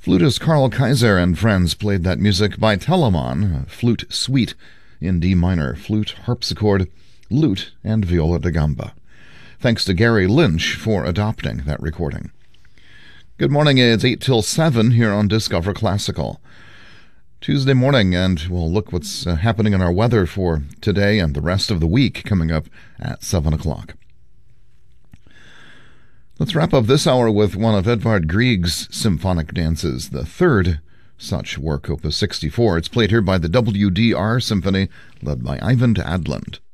Flutist Carl Kaiser and friends played that music by Telemann, flute suite in D minor, flute, harpsichord, lute, and viola da gamba. Thanks to Gary Lynch for adopting that recording. Good morning, it's 8 till 7 here on Discover Classical. Tuesday morning, and we'll look what's happening in our weather for today and the rest of the week coming up at 7 o'clock. Let's wrap up this hour with one of Edvard Grieg's symphonic dances, the third such work, Opus 64. It's played here by the WDR Symphony, led by Eyvind Adland.